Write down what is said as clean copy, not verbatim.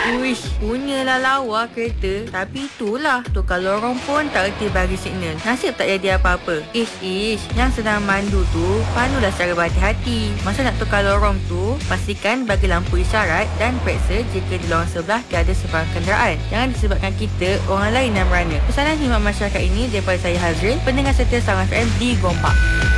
Uish, punyalah lawa kereta. Tapi itulah, tukar lorong pun tak reti bagi signal. Nasib tak jadi apa-apa. Ish, yang sedang mandu tu, pandulah secara berhati-hati. Masa nak tukar lorong tu, pastikan bagi lampu isyarat dan periksa jika di lorong sebelah tiada sebarang kenderaan. Jangan disebabkan kita, orang lain yang merana. Pesanan khidmat masyarakat ini daripada saya Hazrin, pendengar setia Salam FM di Gombak.